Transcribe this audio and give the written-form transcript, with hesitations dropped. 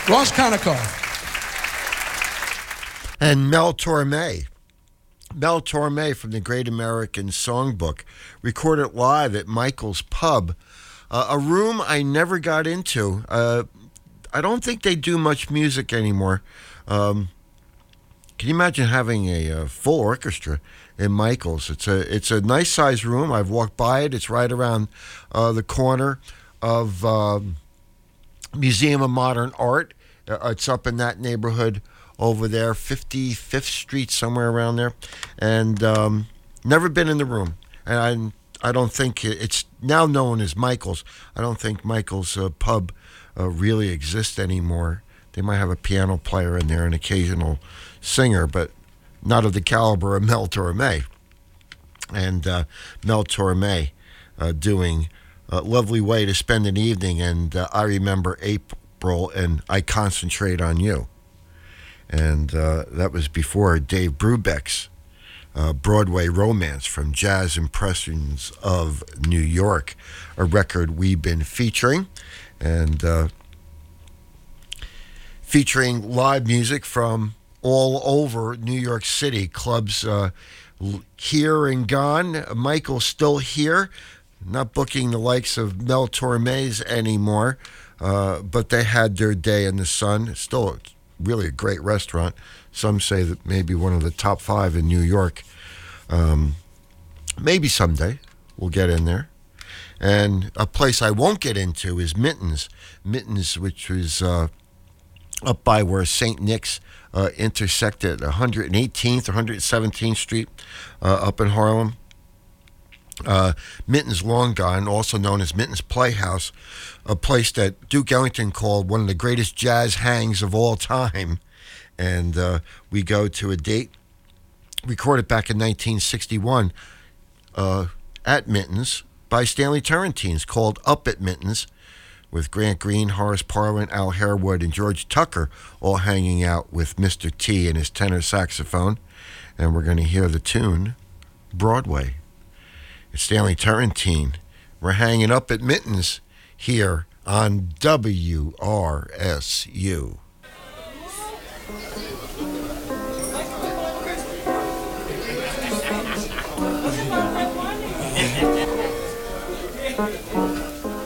Ross Konikoff. And Mel Torme. Mel Torme from the Great American Songbook, recorded live at Michael's Pub, a room I never got into. I don't think they do much music anymore. Can you imagine having a full orchestra in Michael's? It's a nice sized room. I've walked by it. It's right around the corner of Museum of Modern Art. It's up in that neighborhood over there, 55th Street, somewhere around there. And never been in the room. And I don't think it's now known as Michael's. I don't think Michael's Pub really exists anymore. They might have a piano player in there, an occasional singer, but not of the caliber of Mel Torme. And Mel Torme doing a lovely way to spend an evening. And I remember April and I Concentrate on You. And that was before Dave Brubeck's Broadway Romance from Jazz Impressions of New York, a record we've been featuring. And featuring live music from all over New York City. Clubs here and gone. Michael's still here, not booking the likes of Mel Torme's anymore, but they had their day in the sun. Still really a great restaurant. Some say that maybe one of the top 5 in New York. Maybe someday we'll get in there. And a place I won't get into is Mittens. Mittens, which was up by where St. Nick's intersected 118th or 117th Street up in Harlem. Mittens Long Gone, also known as Mittens Playhouse, a place that Duke Ellington called one of the greatest jazz hangs of all time. And we go to a date recorded back in 1961 at Mittens by Stanley Turrentines, called Up at Mittens, with Grant Green, Horace Parlan, Al Harewood, and George Tucker all hanging out with Mr. T and his tenor saxophone. And we're going to hear the tune, Broadway. It's Stanley Turrentine. We're hanging up at Mittens here on WRSU.